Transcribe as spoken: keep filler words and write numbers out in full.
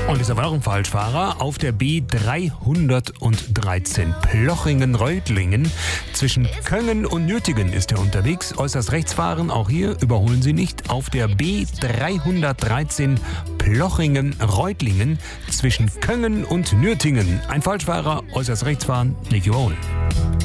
Und ist aber auch ein Falschfahrer. Auf der B dreihundertdreizehn Plochingen-Reutlingen. Zwischen Köngen und Nürtingen ist er unterwegs. Äußerst rechts fahren, auch hier überholen Sie nicht. Auf der B dreihundertdreizehn Plochingen-Reutlingen. Zwischen Köngen und Nürtingen. Ein Falschfahrer, äußerst rechts fahren, nicht überholen.